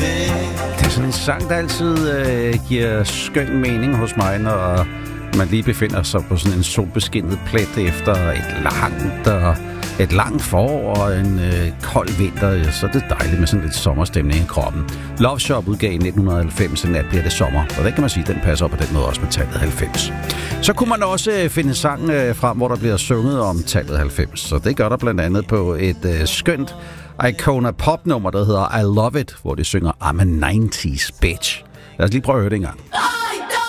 Det er sådan en sang, der altid giver skøn mening hos mig, når man lige befinder sig på sådan en solbeskinnet plet efter et langt forår og en kold vinter. Ja, så er det dejligt med sådan lidt sommerstemning i kroppen. Love Shop udgav i 1990, så nat bliver det sommer. Og det kan man sige, den passer på den måde også med tallet 90. Så kunne man også finde sang frem, hvor der bliver sunget om tallet 90. Så det gør der blandt andet på et skønt Icona Pop-nummer, der hedder I Love It, hvor de synger I'm a 90's bitch. Lad os lige prøve at høre det en gang.